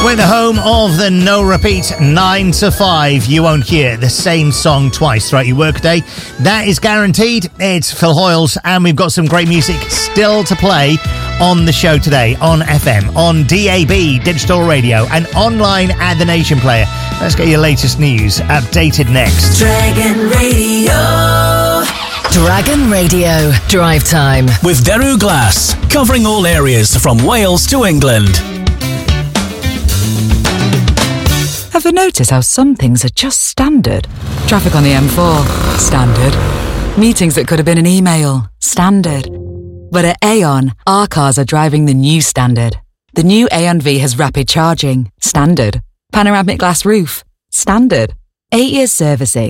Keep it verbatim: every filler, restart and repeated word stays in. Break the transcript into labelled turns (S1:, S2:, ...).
S1: We're the home of the no repeat nine to five. You won't hear the same song twice throughout your workday. That is guaranteed. It's Phil Hoyles, and we've got some great music still to play on the show today on F M, on D A B, digital radio, and online at the Nation Player. Let's get your latest news updated next.
S2: Dragon Radio.
S3: Dragon Radio Drive Time
S4: with Daru Glass, covering all areas from Wales to England.
S5: Ever notice how some things are just standard? Traffic on the M four, standard. Meetings that could have been an email, standard. But at Aon, our cars are driving the new standard. The new Aon V has rapid charging, standard. Panoramic glass roof, standard. Eight years servicing.